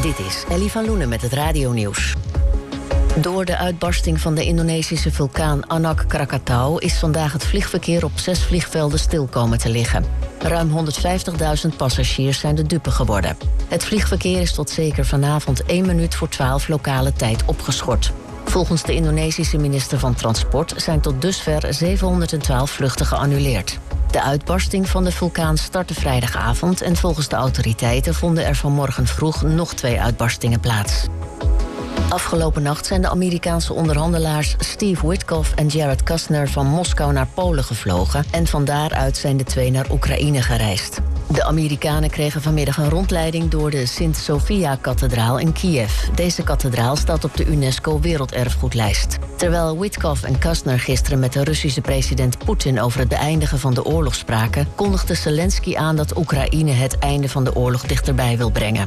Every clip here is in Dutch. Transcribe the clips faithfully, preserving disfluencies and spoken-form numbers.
Dit is Ellie van Loenen met het radionieuws. Door de uitbarsting van de Indonesische vulkaan Anak Krakatau is vandaag het vliegverkeer op zes vliegvelden stil komen te liggen. Ruim honderdvijftigduizend passagiers zijn de dupe geworden. Het vliegverkeer is tot zeker vanavond één minuut voor twaalf lokale tijd opgeschort. Volgens de Indonesische minister van Transport zijn tot dusver zevenhonderdtwaalf vluchten geannuleerd. De uitbarsting van de vulkaan startte vrijdagavond en volgens de autoriteiten vonden er vanmorgen vroeg nog twee uitbarstingen plaats. Afgelopen nacht zijn de Amerikaanse onderhandelaars Steve Witkoff en Jared Kushner van Moskou naar Polen gevlogen en van daaruit zijn de twee naar Oekraïne gereisd. De Amerikanen kregen vanmiddag een rondleiding door de Sint-Sofia-kathedraal in Kiev. Deze kathedraal staat op de UNESCO Werelderfgoedlijst. Terwijl Witkoff en Kushner gisteren met de Russische president Poetin over het beëindigen van de oorlog spraken, kondigde Zelensky aan dat Oekraïne het einde van de oorlog dichterbij wil brengen.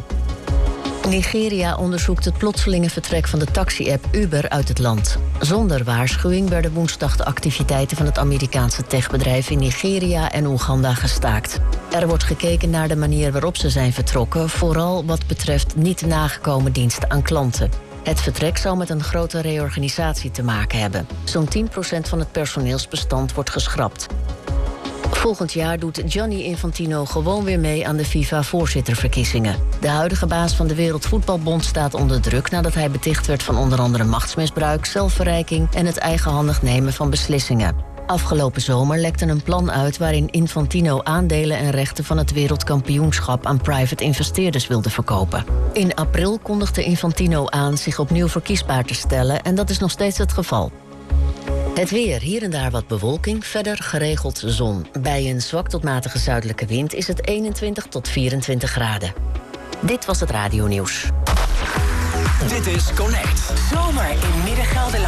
Nigeria onderzoekt het plotselinge vertrek van de taxi-app Uber uit het land. Zonder waarschuwing werden woensdag de activiteiten van het Amerikaanse techbedrijf in Nigeria en Oeganda gestaakt. Er wordt gekeken naar de manier waarop ze zijn vertrokken, vooral wat betreft niet nagekomen diensten aan klanten. Het vertrek zou met een grote reorganisatie te maken hebben. Zo'n tien procent van het personeelsbestand wordt geschrapt. Volgend jaar doet Gianni Infantino gewoon weer mee aan de FIFA-voorzitterverkiezingen. De huidige baas van de Wereldvoetbalbond staat onder druk nadat hij beticht werd van onder andere machtsmisbruik, zelfverrijking en het eigenhandig nemen van beslissingen. Afgelopen zomer lekte een plan uit waarin Infantino aandelen en rechten van het wereldkampioenschap aan private investeerders wilde verkopen. In april kondigde Infantino aan zich opnieuw verkiesbaar te stellen en dat is nog steeds het geval. Het weer, hier en daar wat bewolking, verder geregeld zon. Bij een zwak tot matige zuidelijke wind is het eenentwintig tot vierentwintig graden. Dit was het radionieuws. Dit is Connect. Zomer in Midden-Gelderland.